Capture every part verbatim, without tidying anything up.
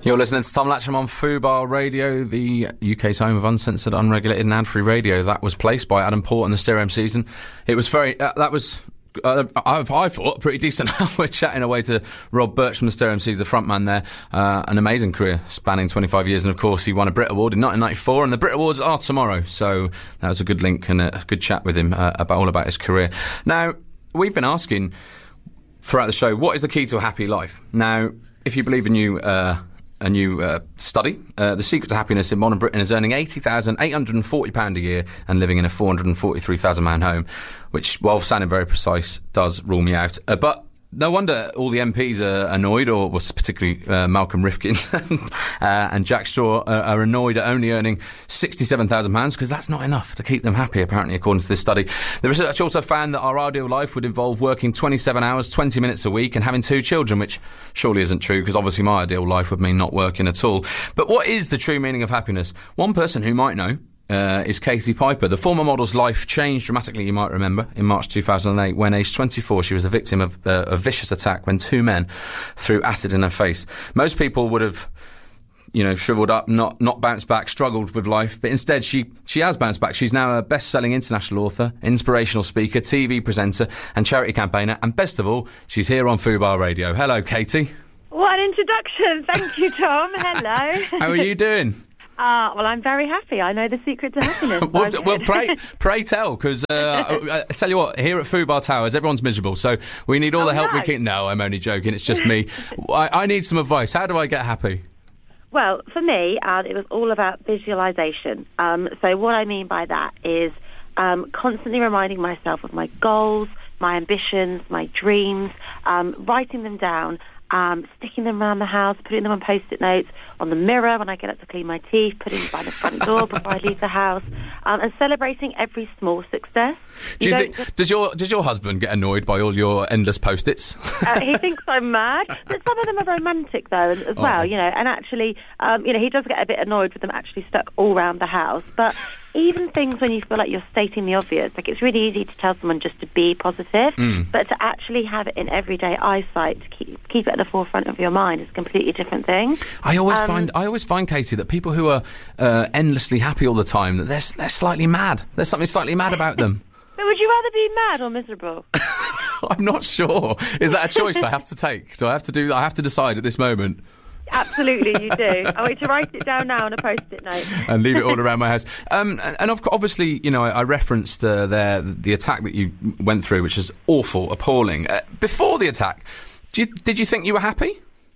You're listening to Tom Latcham on Fubar Radio, the U K's home of uncensored, unregulated and ad-free radio. That was placed by Adam Port in the Stereo season. It was very... Uh, that was... Uh, I, I thought pretty decent. We're chatting away to Rob Birch from the Stereo M Cs, the frontman there. Uh, an amazing career spanning twenty-five years, and of course he won a Brit Award in nineteen ninety-four, and the Brit Awards are tomorrow, so that was a good link and a good chat with him uh, about all about his career. Now, we've been asking throughout the show, what is the key to a happy life? Now, if you believe in you... Uh, a new uh, study. Uh, the secret to happiness in modern Britain is earning eighty thousand eight hundred forty pounds a year and living in a four hundred forty-three thousand man home, which, while sounding very precise, does rule me out. Uh, but no wonder all the M Ps are annoyed, or was particularly uh, Malcolm Rifkin uh, and Jack Straw are, are annoyed at only earning sixty-seven thousand pounds, because that's not enough to keep them happy, apparently, according to this study. The research also found that our ideal life would involve working twenty-seven hours, twenty minutes a week and having two children, which surely isn't true, because obviously my ideal life would mean not working at all. But what is the true meaning of happiness? One person who might know Uh, is Katie Piper. The former model's life changed dramatically, you might remember, in March two thousand eight, when, aged twenty-four, she was the victim of uh, a vicious attack when two men threw acid in her face. Most people would have, you know, shriveled up, not not bounced back, struggled with life, but instead she, she has bounced back. She's now a best-selling international author, inspirational speaker, T V presenter and charity campaigner, and best of all, she's here on Fubar Radio. Hello, Katie. What an introduction. Thank you, Tom. Hello. How are you doing? Uh, well, I'm very happy. I know the secret to happiness. well, well, pray, pray tell, because uh, I, I tell you what, here at Fubar Towers, everyone's miserable, so we need all oh, the help no. we can. No, I'm only joking. It's just me. I, I need some advice. How do I get happy? Well, for me, uh, it was all about visualisation. Um, so what I mean by that is um, constantly reminding myself of my goals, my ambitions, my dreams, um, writing them down, Um, sticking them around the house, putting them on post-it notes, on the mirror when I get up to clean my teeth, putting them by the front door before I leave the house, um, and celebrating every small success. Do you, you think, does your does your husband get annoyed by all your endless post-its? uh, he thinks I'm mad, but some of them are romantic though as, as oh. well, you know. And actually, um, you know, he does get a bit annoyed with them actually stuck all around the house. But even things when you feel like you're stating the obvious, like it's really easy to tell someone just to be positive, mm. but to actually have it in everyday eyesight, to keep keep it at the forefront of your mind is a completely different thing. I always um, find, I always find, Katie, that people who are uh, endlessly happy all the time, that they're they're slightly mad. There's something slightly mad about them. But would you rather be mad or miserable? I'm not sure. Is that a choice I have to take? Do I have to do? I have to decide at this moment. Absolutely, you do. I want you to write it down now on a post-it note. And leave it all around my house. Um, and, and obviously, you know, I, I referenced uh, there the attack that you went through, which is awful, appalling. Uh, before the attack, do you, did you think you were happy?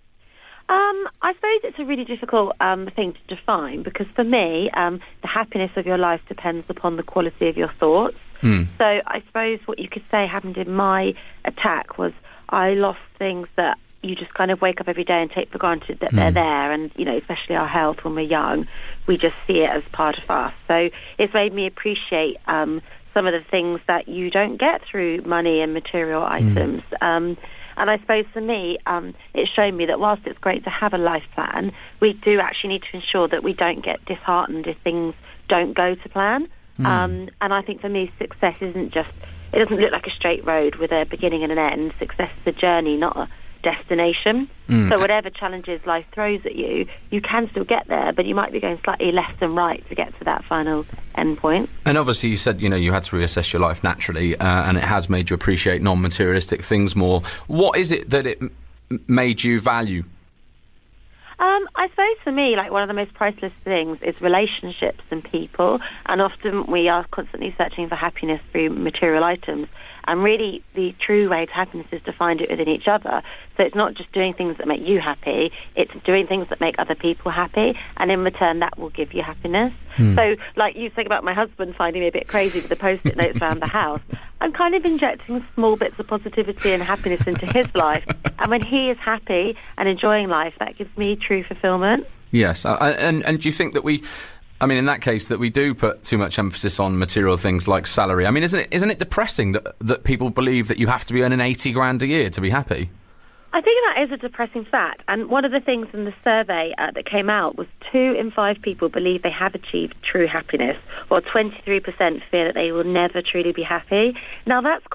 Um, I suppose it's a really difficult um, thing to define, because for me, um, the happiness of your life depends upon the quality of your thoughts. Mm. So I suppose what you could say happened in my attack was I lost things that you just kind of wake up every day and take for granted that mm. they're there, and, you know, especially our health when we're young, we just see it as part of us. So it's made me appreciate um, some of the things that you don't get through money and material items. Mm. Um, and I suppose for me, um, it's shown me that whilst it's great to have a life plan, we do actually need to ensure that we don't get disheartened if things don't go to plan. Mm. Um, and I think for me, success isn't just, it doesn't look like a straight road with a beginning and an end. Success is a journey, not a destination. Mm. So whatever challenges life throws at you, you can still get there, but you might be going slightly left and right to get to that final end point. And obviously you said, you know, you had to reassess your life naturally, uh, and it has made you appreciate non-materialistic things more. What is it that it m- made you value? Um, I suppose for me, like, one of the most priceless things is relationships and people, and often we are constantly searching for happiness through material items. And really, the true way to happiness is to find it within each other. So it's not just doing things that make you happy, it's doing things that make other people happy, and in return, that will give you happiness. Hmm. So, like you said about my husband finding me a bit crazy with the post-it notes around the house, I'm kind of injecting small bits of positivity and happiness into his life. And when he is happy and enjoying life, that gives me true fulfillment. Yes, uh, and, and do you think that we... I mean, in that case, that we do put too much emphasis on material things like salary. I mean, isn't it isn't it depressing that that people believe that you have to be earning eighty grand a year to be happy? I think that is a depressing fact. And one of the things in the survey uh, that came out was two in five people believe they have achieved true happiness, while twenty-three percent fear that they will never truly be happy. Now, that's quite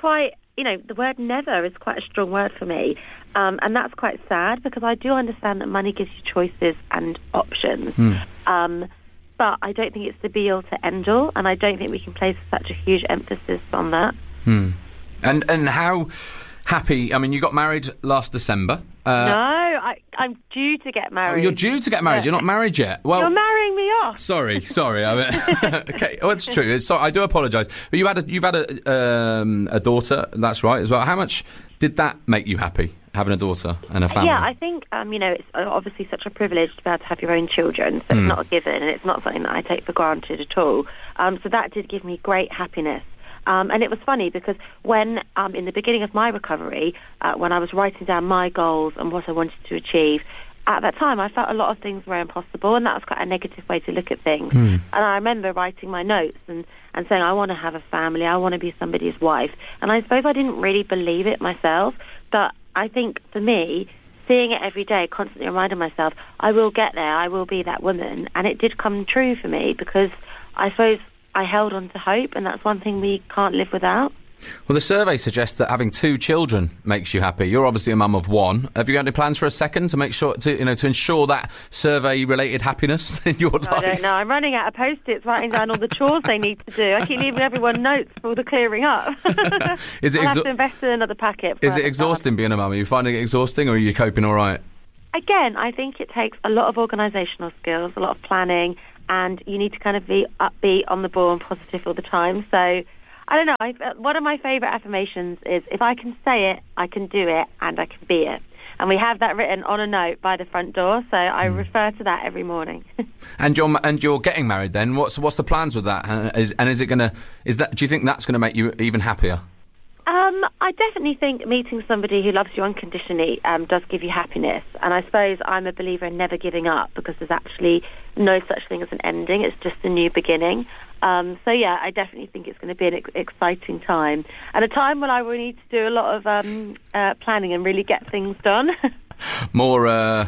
you know, the word never is quite a strong word for me. Um, and that's quite sad because I do understand that money gives you choices and options. Mm. Um, but I don't think it's the be-all to end-all, and I don't think we can place such a huge emphasis on that. Mm. And and how happy... I mean, you got married last December. Uh, no, I, I'm due to get married. Oh, you're due to get married. Yeah. You're not married yet. Well, you're marrying me off. Sorry, sorry. I mean, okay, well, it's true. It's, so, I do apologise. But you had a, you've had a, um, a daughter. That's right as well. How much did that make you happy, having a daughter and a family? Yeah, I think um, you know it's obviously such a privilege to be able to have your own children. So mm. it's not a given, and it's not something that I take for granted at all. Um, so that did give me great happiness. Um, and it was funny because when, um, in the beginning of my recovery, uh, when I was writing down my goals and what I wanted to achieve, at that time I felt a lot of things were impossible, and that was quite a negative way to look at things. Mm. And I remember writing my notes and, and saying, I want to have a family, I want to be somebody's wife. And I suppose I didn't really believe it myself, but I think for me, seeing it every day, constantly reminding myself, I will get there, I will be that woman. And it did come true for me because I suppose I held on to hope, and that's one thing we can't live without. Well, the survey suggests that having two children makes you happy. You're obviously a mum of one. Have you got any plans for a second to make sure to you know to ensure that survey-related happiness in your no, life? I don't know. I'm running out of post-its, writing down all the chores they need to do. I keep leaving everyone notes for all the clearing up. Is it I'll exha- have to invest in another packet. Is it exhausting being a mum? Are you finding it exhausting, or are you coping all right? Again, I think it takes a lot of organisational skills, a lot of planning, and you need to kind of be upbeat, on the ball and positive all the time. So, I don't know, I, one of my favourite affirmations is, if I can say it, I can do it, and I can be it. And we have that written on a note by the front door, so I mm. refer to that every morning. and you're and you're getting married then. What's what's the plans with that? And is, and is it gonna is that? Do you think that's going to make you even happier? Um, I definitely think meeting somebody who loves you unconditionally um, does give you happiness. And I suppose I'm a believer in never giving up, because there's actually no such thing as an ending. It's just a new beginning. Um, so, yeah, I definitely think it's going to be an ex- exciting time. And a time when I will need to do a lot of um, uh, planning and really get things done. more... Uh...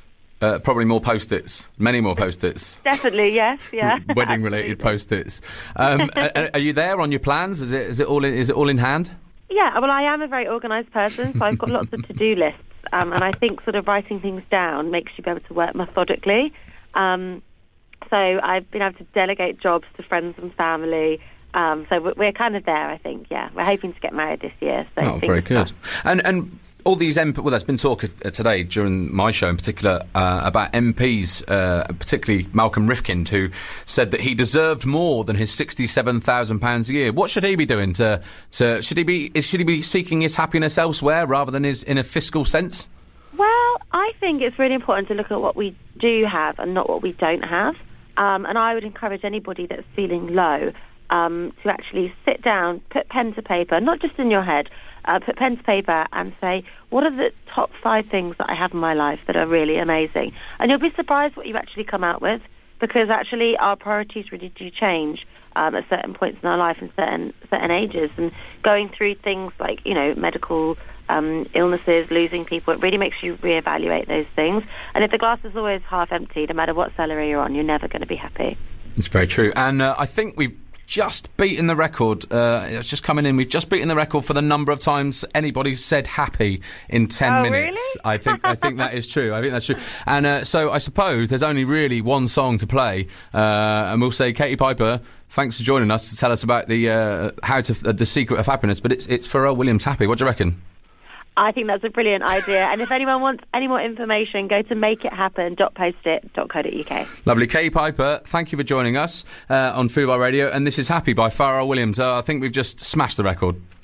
Uh, probably more post-its, many more post-its. Definitely, yes, yeah. Wedding-related post-its. Um, are, are you there on your plans? Is it is it all in, is it all in hand? Yeah, well, I am a very organised person, so I've got lots of to-do lists, um, and I think sort of writing things down makes you be able to work methodically. Um, so I've been able to delegate jobs to friends and family. Um, so we're kind of there, I think. Yeah, we're hoping to get married this year. So oh, very good. And and. All these M P, well, there's been talk today during my show in particular uh, about M Ps, uh, particularly Malcolm Rifkind, who said that he deserved more than his sixty-seven thousand pounds a year. What should he be doing? To, to should he be is, should he be seeking his happiness elsewhere rather than his in a fiscal sense? Well, I think it's really important to look at what we do have and not what we don't have. Um, and I would encourage anybody that's feeling low um, to actually sit down, put pen to paper, not just in your head. Uh, put pen to paper and say, what are the top five things that I have in my life that are really amazing? And you'll be surprised what you actually come out with, because actually our priorities really do change um, at certain points in our life and certain certain ages. And going through things like, you know, medical um, illnesses, losing people, it really makes you reevaluate those things. And if the glass is always half empty, no matter what salary you're on, you're never going to be happy. It's very true. And uh, I think we've just beaten the record. Uh, it's just coming in. We've just beaten the record for the number of times anybody's said happy in ten oh, minutes. Really? I think I think that is true. I think that's true. And uh, so I suppose there's only really one song to play, uh, and we'll say, Katie Piper, thanks for joining us to tell us about the uh, how to uh, the secret of happiness. But it's it's Pharrell Williams Happy. What do you reckon? I think that's a brilliant idea. And if anyone wants any more information, go to make it happen dot post it dot co dot uk. Lovely. Katie Piper, thank you for joining us uh, on Fubar Radio. And this is Happy by Pharrell Williams. Uh, I think we've just smashed the record.